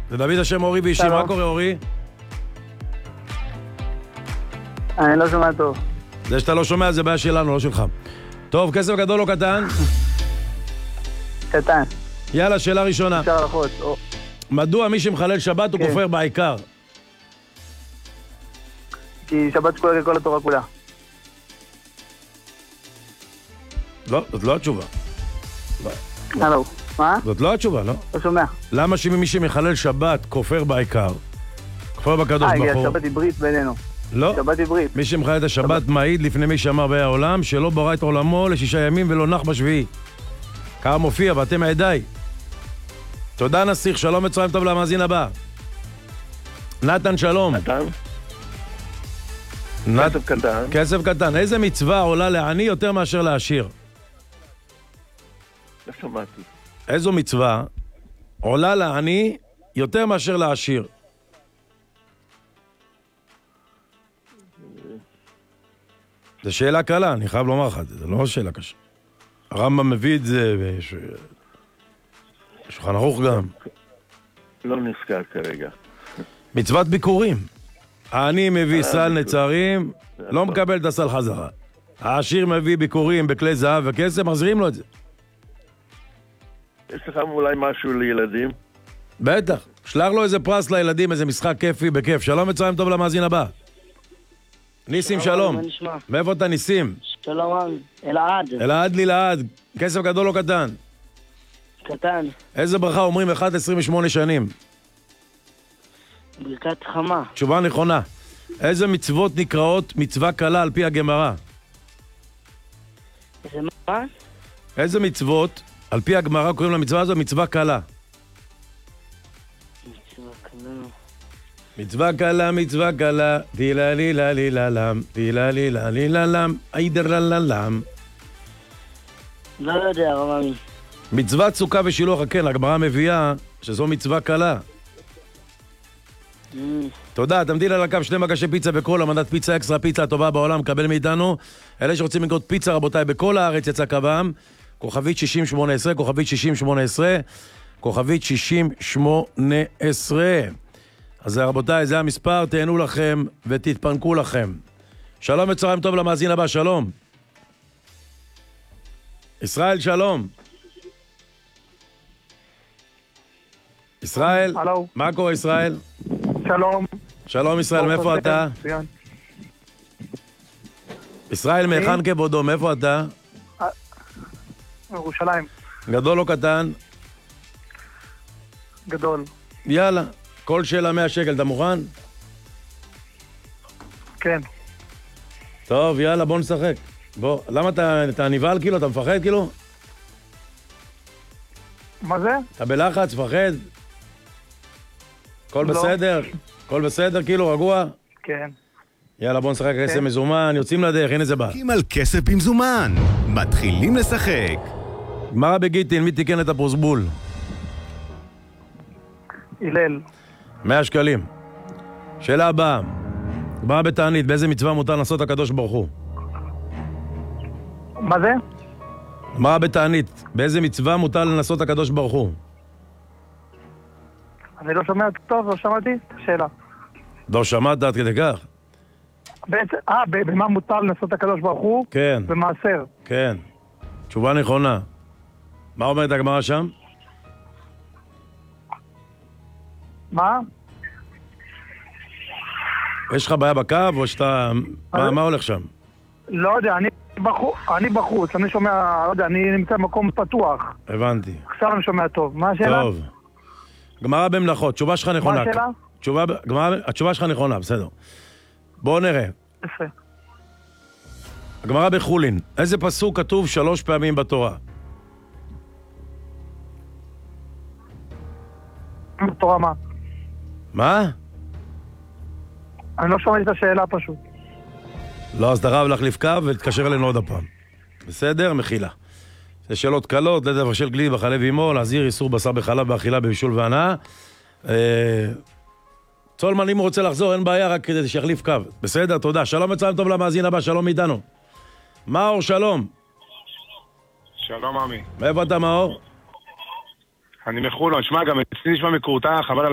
זה דוד השם אורי ואישי, מה קורה אורי? אני לא שומע טוב. זה שאתה לא שומע זה בעיה שלנו, לא שלך. טוב, כסף גדול או קטן? קטן. יאללה, שאלה ראשונה. אפשר לחוץ. מדוע מי שמחלל שבת הוא כופר בעיקר? כי שבת שקולה ככל התורה כולה. לא, זאת לא התשובה. הלו, מה? זאת לא התשובה, לא? לא שומע. למה שמי שמחלל שבת כופר בעיקר? כופר בקדוש ברוך הוא. שבת עברית בינינו. לא. שבת עברית. מי שמחלל את השבת מעיד לפני מי שאמר באי העולם שלא ברא את עולמו ל6 ימים ולא נח בשביעי. כמה מופיע ואתם העדיי. תודה נסיך, שלום וצהריים טוב למאזין הבא. נתן שלום. כסף קטן. כסף קטן. איזה מצווה עולה לעני יותר מאשר לעשיר? לא שמעתי. איזו מצווה עולה לעני יותר מאשר לעשיר? זו שאלה קלה, אני חייב לומר לך, זה לא שאלה קשה. הרמב"ם מביא את זה, שולחן ערוך גם. לא נזכר כרגע. מצוות ביקורים. העני מביא סל נצרים, לא מקבל את הסל חזרה. העשיר מביא ביקורים בכלי זהב וכסף, מחזירים לו את זה. יש לך אולי משהו לילדים? בטח, שלח לו איזה פרס לילדים, איזה משחק כיפי בכיף. שלום וצהריים טוב למאזין הבא. ניסים שלום. מאיפה אתה ניסים? שלום, אלעד. אלעד ללעד. כסף גדול או קטן? קטן. איזה ברכה אומרים 1-28 שנים? ברכת חמה. תשובה נכונה. איזה מצוות נקראות מצווה קלה על פי הגמרא? איזה מה? איזה מצוות על פי הגמרא קוראים למצווה הזו מצווה קלה? מצווה קלה, מצווה קלה, תילה לילה לילה לם, תילה לילה לילה לם, עידר לללם. לא יודע, רמי. מצוות סוכה ושילוח הקן, הגמרא מביאה שזו מצווה קלה. תודה, תמתין על הקו 2 מגשי פיצה בכל המדד פיצה אקסטרה, פיצה הטובה בעולם, קבל מאיתנו. אלה שרוצים לקנות פיצה רבותיי בכל הארץ יצא קבם, כוכבית 6018, כוכבית 6018, כוכבית 6018. אז רבותיי, זה המספר, תהנו לכם ותתפנקו לכם. שלום וצהריים טוב למאזין הבא, שלום. ישראל, שלום. ישראל, הלו. מה קורה ישראל? שלום. שלום ישראל, מאיפה אתה? ישראל, מהיכן כבודו, מאיפה אתה? ירושלים. גדול או קטן? גדול. יאללה, כל שאלה 100 שקל, אתה מוכן? כן. טוב, יאללה, בוא נשחק. בוא, למה אתה נבהל כאילו? אתה מפחד כאילו? מה זה? אתה בלחץ, מפחד? הכל בסדר? הכל בסדר כאילו, רגוע? כן. יאללה, בוא נשחק כסף מזומן, יוצאים לדרך, הנה זה בא. על כסף במזומן, מתחילים לשחק. גמרא בגיטין, מי תיקן את הפרוסבול? הלל. 100 שקלים. שאלה הבאה. גמרא בתענית, באיזה מצווה מותר לנסות הקדוש ברוך הוא? מה זה? גמרא בתענית, באיזה מצווה מותר לנסות הקדוש ברוך הוא? אני לא שומע טוב, לא שמעתי? שאלה. לא שמעת עד כדי כך? בעצם, במה מותר לנסות הקדוש ברוך הוא? כן. במעשר. כן. תשובה נכונה. מה אומרת הגמרא שם? מה? יש לך בעיה בקו או שאתה... מה הולך שם? לא יודע, אני בחוץ, אני שומע, לא יודע, אני נמצא במקום פתוח. הבנתי. עכשיו אני שומע טוב. מה השאלה? טוב. גמרא במלאכות, תשובה שלך נכונה. מה השאלה? התשובה שלך נכונה, בסדר. בואו נראה. יפה. הגמרא בחולין, איזה פסוק כתוב 3 פעמים בתורה? בתורה מה? מה? אני לא שומע את השאלה פשוט. לא, אז דרב להחליף קו ותתקשר אלינו עוד הפעם. בסדר? מחילה. זה שאלות קלות, לדבר של גליד בחלב אימו, להזהיר איסור בשר בחלב באכילה בבישול והנאה. צולמן, אם הוא רוצה לחזור, אין בעיה, רק כדי שיחליף קו. בסדר, תודה. שלום וצהריים טוב למאזין הבא, שלום מאיתנו. מאור, שלום. שלום, עמי. מאיפה אתה, מאור? אני מחולון. שמע, גם אצלי נשמע מקורתה, חבל על